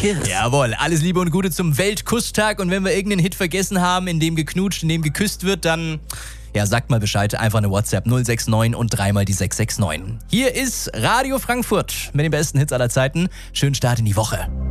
Kiss. Jawohl, alles Liebe und Gute zum Weltkusstag. Und wenn wir irgendeinen Hit vergessen haben, in dem geknutscht, in dem geküsst wird, dann... Ja, sagt mal Bescheid, einfach eine WhatsApp 069 und dreimal die 669. Hier ist Radio Frankfurt mit den besten Hits aller Zeiten. Schönen Start in die Woche.